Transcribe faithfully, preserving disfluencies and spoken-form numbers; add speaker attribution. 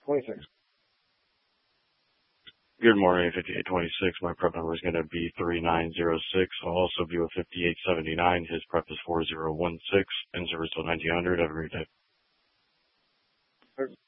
Speaker 1: twenty-six.
Speaker 2: Good morning, fifty-eight twenty-six. My prep number is going to be three nine zero six. I'll also be with fifty-eight seventy-nine. His prep is four zero one six. And service till nineteen hundred. Have a great day.